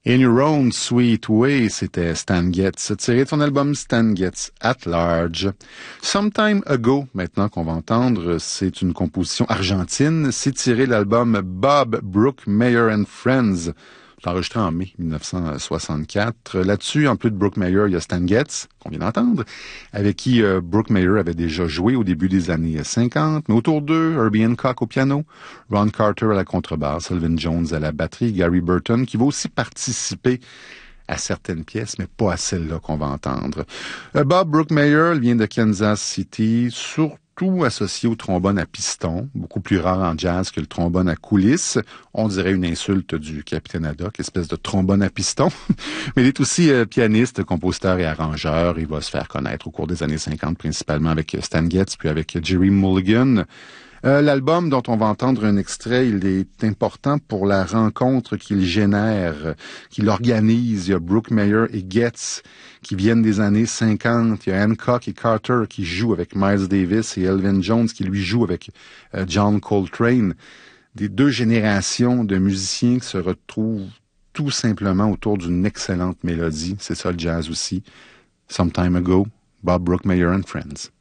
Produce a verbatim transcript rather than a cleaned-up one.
In Your Own Sweet Way, c'était Stan Getz, tiré de son album Stan Getz at Large. Some Time Ago, maintenant qu'on va entendre, c'est une composition argentine. C'est tiré de l'album Bob Brookmeyer and Friends. C'est enregistré en mai dix-neuf cent soixante-quatre. Là-dessus, en plus de Brookmeyer, il y a Stan Getz, qu'on vient d'entendre, avec qui euh, Brookmeyer avait déjà joué au début des années cinquante. Mais autour d'eux, Herbie Hancock au piano, Ron Carter à la contrebasse, Elvin Jones à la batterie, Gary Burton, qui va aussi participer à certaines pièces, mais pas à celle-là qu'on va entendre. Euh, Bob Brookmeyer vient de Kansas City, surtout associé au trombone à piston, beaucoup plus rare en jazz que le trombone à coulisses. On dirait une insulte du Capitaine Haddock, espèce de trombone à piston. Mais il est aussi euh, pianiste, compositeur et arrangeur. Il va se faire connaître au cours des années cinquante, principalement avec Stan Getz, puis avec Jerry Mulligan. Euh, l'album dont on va entendre un extrait, il est important pour la rencontre qu'il génère, qu'il organise. Il y a Brookmeyer et Getz qui viennent des années cinquante. Il y a Hancock et Carter qui jouent avec Miles Davis et Elvin Jones qui lui joue avec euh, John Coltrane. Des deux générations de musiciens qui se retrouvent tout simplement autour d'une excellente mélodie. C'est ça le jazz aussi. Some Time Ago, Bob Brookmeyer and Friends.